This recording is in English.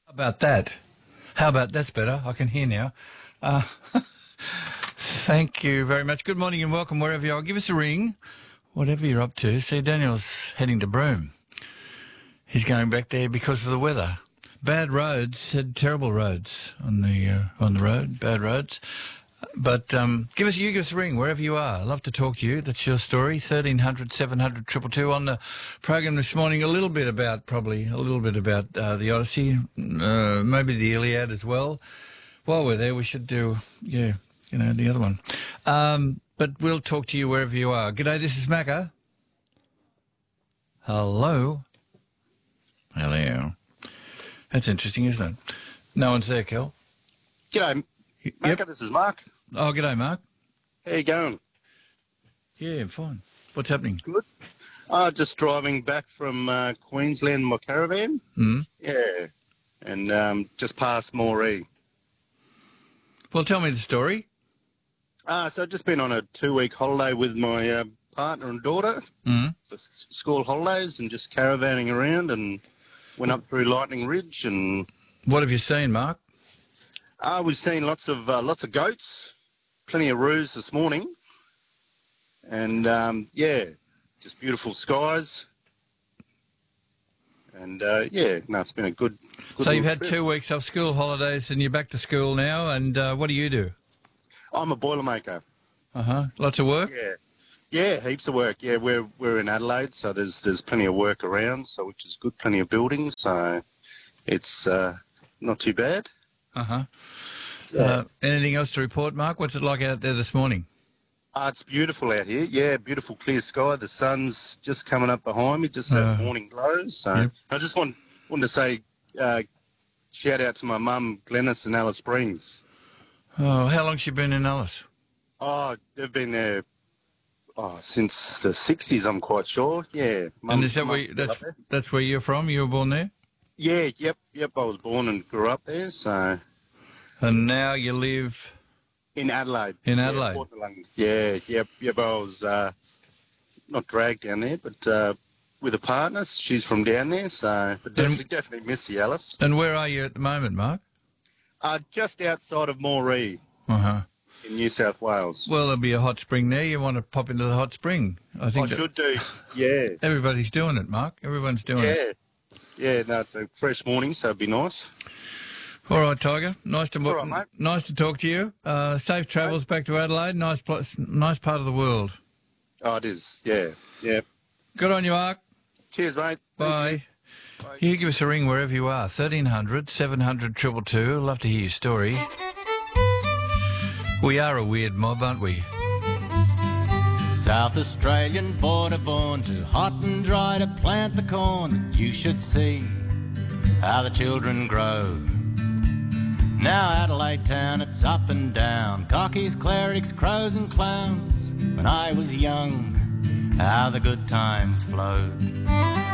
About that? How about that's better? I can hear now. Thank you very much. Good morning and welcome wherever you are. Give us a ring, whatever you're up to. See, Daniel's heading to Broome. He's going back there because of the weather. Bad roads, had terrible roads on the road, bad roads. But give us a ring wherever you are. I'd love to talk to you. That's your story. 1300 700 222 on the program this morning. A little bit about the Odyssey, maybe the Iliad as well. While we're there, we should do the other one. But we'll talk to you wherever you are. G'day, this is Macca. Hello. That's interesting, isn't it? No one's there, Kel. G'day, Macca, This is Mark. Oh, g'day, Mark. How you going? Yeah, I'm fine. What's happening? Good. Just driving back from Queensland in my caravan. Mm. Yeah, and just past Moree. Well, tell me the story. So I've just been on a 2-week holiday with my partner and daughter for school holidays and just caravanning around and went up through Lightning Ridge and... What have you seen, Mark? We've seen lots of goats, plenty of roos this morning, and just beautiful skies. And it's been a good. So you've had trip. 2 weeks off school holidays, and you're back to school now. And what do you do? I'm a boilermaker. Lots of work. Yeah, heaps of work. Yeah, we're in Adelaide, so there's plenty of work around, so which is good. Plenty of buildings, so it's not too bad. Anything else to report, Mark? What's it like out there this morning? It's beautiful out here. Yeah, beautiful clear sky. The sun's just coming up behind me, just that morning glow. So yep. I just wanted to say shout out to my mum, Glenys in Alice Springs. Oh, how long's she been in Alice? Oh, they've been there since the 60s, I'm quite sure. Yeah. And is that that's where you're from? You were born there? Yeah, yep. I was born and grew up there, so... And now you live... In Adelaide. In Adelaide? Yeah, yep. I was not dragged down there, but with a partner. She's from down there, so... But definitely miss the Alice. And where are you at the moment, Mark? Just outside of Moree. In New South Wales. Well, there'll be a hot spring there. You want to pop into the hot spring. I should do, yeah. Everybody's doing it, Mark. Everyone's doing it. Yeah, no, it's a fresh morning, so it'd be nice. All right, Tiger. Nice to talk to you. Safe travels back to Adelaide. Nice part of the world. Oh, it is. Yeah. Good on you, Mark. Cheers, mate. Bye. You give us a ring wherever you are. 1300 700 222. Love to hear your story. We are a weird mob, aren't we? South Australian border born, too hot and dry to plant the corn. You should see how the children grow. Now Adelaide town, it's up and down. Cockies, clerics, crows and clowns. When I was young, how the good times flowed.